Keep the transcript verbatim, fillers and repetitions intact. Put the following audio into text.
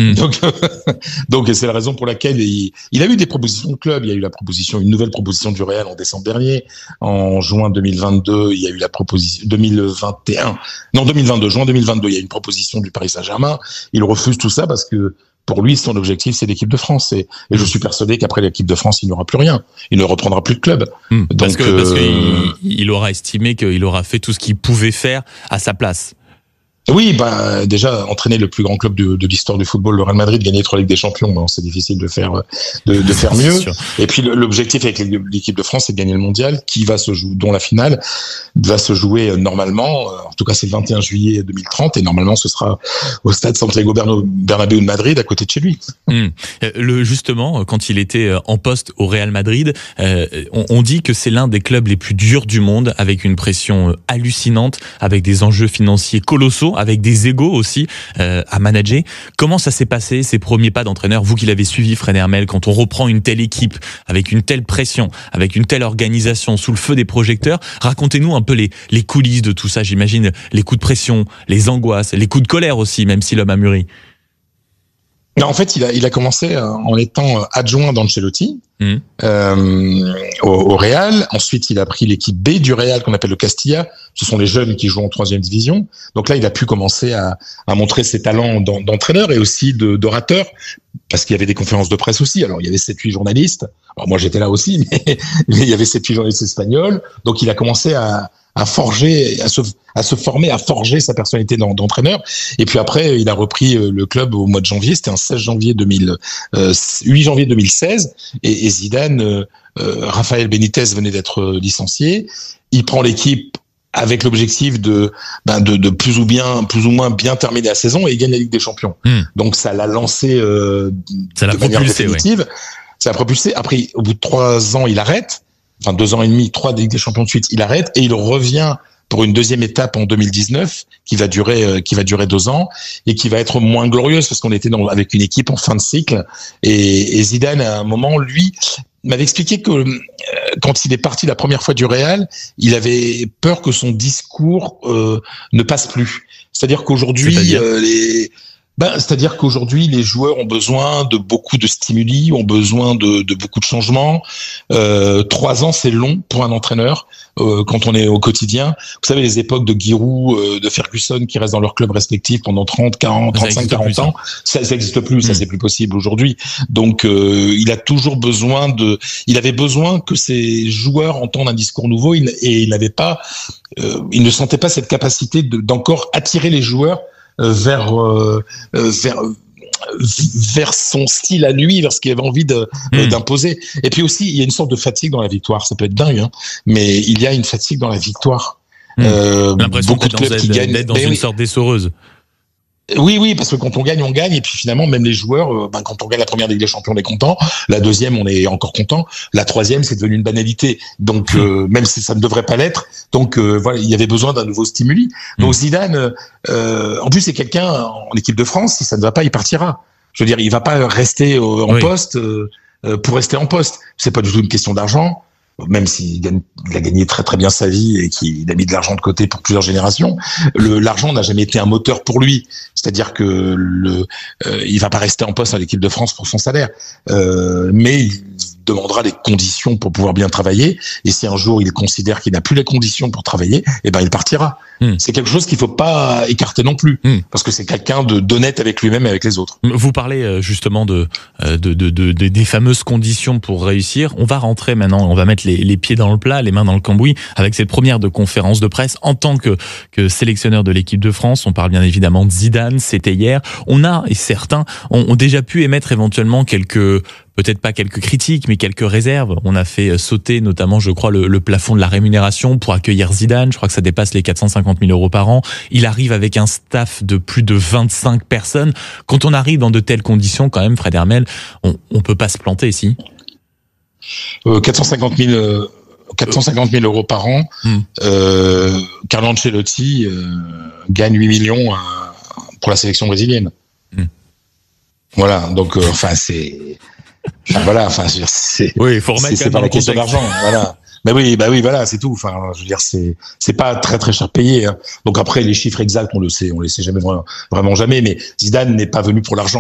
Mmh. Donc, donc c'est la raison pour laquelle il, il a eu des propositions de club. Il y a eu la proposition, une nouvelle proposition du Real en décembre dernier. En juin deux mille vingt-deux, il y a eu la proposition deux mille vingt et un. Non, deux mille vingt-deux, juin deux mille vingt-deux, il y a eu une proposition du Paris Saint-Germain. Il refuse tout ça parce que pour lui, son objectif, c'est l'équipe de France. Et, et je suis persuadé qu'après l'équipe de France, il n'y aura plus rien. Il ne reprendra plus de club. Mmh, donc, parce que, euh... parce qu'il il aura estimé qu'il aura fait tout ce qu'il pouvait faire à sa place. Oui, bah déjà entraîner le plus grand club de, de l'histoire du football, le Real Madrid, gagner trois Ligues des Champions, bon, c'est difficile de faire de, de faire mieux. Et puis l'objectif avec l'équipe de France, c'est de gagner le mondial, qui va se jouer, dont la finale va se jouer normalement. En tout cas, c'est le vingt et un juillet deux mille trente, et normalement, ce sera au stade Santiago Bernabéu de Madrid, à côté de chez lui. Mmh. Le justement, quand il était en poste au Real Madrid, euh, on, on dit que c'est l'un des clubs les plus durs du monde, avec une pression hallucinante, avec des enjeux financiers colossaux, avec des égos aussi euh, à manager. Comment ça s'est passé, ces premiers pas d'entraîneur, vous qui l'avez suivi, Fred Hermel, quand on reprend une telle équipe, avec une telle pression, avec une telle organisation, sous le feu des projecteurs? Racontez-nous un peu les, les coulisses de tout ça, j'imagine, les coups de pression, les angoisses, les coups de colère aussi, même si l'homme a mûri. Non, en fait, il a, il a commencé en étant adjoint d'Ancelotti mmh. euh, au, au Real. Ensuite, il a pris l'équipe B du Real qu'on appelle le Castilla. Ce sont les jeunes qui jouent en troisième division. Donc là, il a pu commencer à, à montrer ses talents d'entraîneur et aussi de, d'orateur, parce qu'il y avait des conférences de presse aussi. Alors, il y avait sept huit journalistes. Alors, moi, j'étais là aussi, mais, mais il y avait sept huit journalistes espagnols. Donc, il a commencé à à forger, à se, à se former, à forger sa personnalité d'entraîneur. Et puis après, il a repris le club au mois de janvier. C'était un seize janvier deux mille, euh, huit janvier deux mille seize. Et, et Zidane, euh, Rafael Benitez venait d'être licencié. Il prend l'équipe avec l'objectif de, ben de, de plus ou bien, plus ou moins bien terminer la saison, et il gagne la Ligue des Champions. Mmh. Donc ça l'a lancé euh, ça l'a de manière propulsé, définitive. Ouais. Ça l'a propulsé. Après, au bout de trois ans, il arrête. Enfin, deux ans et demi, trois Ligues des Champions de suite, il arrête et il revient pour une deuxième étape en deux mille dix-neuf qui va durer, euh, qui va durer deux ans et qui va être moins glorieuse parce qu'on était dans, avec une équipe en fin de cycle. Et, et Zidane, à un moment, lui, m'avait expliqué que euh, quand il est parti la première fois du Real, il avait peur que son discours euh, ne passe plus. C'est-à-dire qu'aujourd'hui, euh, les Ben, c'est-à-dire qu'aujourd'hui, les joueurs ont besoin de beaucoup de stimuli, ont besoin de, de beaucoup de changements. Euh, trois ans, c'est long pour un entraîneur euh, quand on est au quotidien. Vous savez, les époques de Giroud, euh, de Ferguson qui restent dans leur club respectif pendant trente, quarante, trente-cinq, quarante ans, ça, ça existe plus, mmh. ça c'est plus possible aujourd'hui. Donc, euh, il a toujours besoin de, il avait besoin que ses joueurs entendent un discours nouveau, il, et il n'avait pas, euh, il ne sentait pas cette capacité de, d'encore attirer les joueurs vers euh, vers vers son style à lui, vers ce qu'il avait envie de, mmh. d'imposer. Et puis aussi, il y a une sorte de fatigue dans la victoire. Ça peut être dingue, hein, mais il y a une fatigue dans la victoire. Mmh. Euh, L'impression beaucoup de clubs qui gagnent d'être dans une oui. sorte d'essoreuse. Oui, oui, parce que quand on gagne, on gagne, et puis finalement, même les joueurs, euh, ben, quand on gagne la première Ligue des Champions, on est content. La deuxième, on est encore content. La troisième, c'est devenu une banalité. Donc, euh, même si ça ne devrait pas l'être, donc euh, voilà, il y avait besoin d'un nouveau stimuli. Donc Zidane, euh, en plus, c'est quelqu'un en équipe de France, si ça ne va pas, il partira. Je veux dire, il va pas rester euh, en oui. poste euh, pour rester en poste. C'est pas du tout une question d'argent. Même s'il gagne, il a gagné très très bien sa vie et qu'il a mis de l'argent de côté pour plusieurs générations, le, l'argent n'a jamais été un moteur pour lui. C'est-à-dire que le, euh, il va pas rester en poste à l'équipe de France pour son salaire, euh, mais il demandera les conditions pour pouvoir bien travailler. Et si un jour il considère qu'il n'a plus les conditions pour travailler, eh ben il partira. Mmh. C'est quelque chose qu'il faut pas écarter non plus, mmh. parce que c'est quelqu'un de d'honnête avec lui-même et avec les autres. Vous parlez justement de de, de, de, de des fameuses conditions pour réussir. On va rentrer maintenant, on va mettre les, les pieds dans le plat, les mains dans le cambouis, avec cette première de conférence de presse en tant que que sélectionneur de l'équipe de France. On parle bien évidemment de Zidane, c'était hier. On a, et certains ont, ont déjà pu émettre éventuellement quelques, peut-être pas quelques critiques, mais quelques réserves. On a fait sauter notamment, je crois, le, le plafond de la rémunération pour accueillir Zidane. Je crois que ça dépasse les quatre cent cinquante mille euros par an. Il arrive avec un staff de plus de vingt-cinq personnes. Quand on arrive dans de telles conditions, quand même, Fred Hermel, on, on peut pas se planter ici. Euh, quatre cent cinquante mille euh, quatre cent cinquante mille euros par an. Mmh. Euh, Carlo Ancelotti euh, gagne huit millions euh, pour la sélection brésilienne. Mmh. Voilà, donc euh, enfin c'est, enfin, voilà, enfin c'est, oui, il faut remettre c'est, c'est pas la question d'argent, voilà. Bah oui, bah oui, voilà, c'est tout. Enfin, je veux dire, c'est c'est pas très très cher payé. Hein. Donc après, les chiffres exacts, on le sait, on les sait jamais vraiment, vraiment jamais. Mais Zidane n'est pas venu pour l'argent.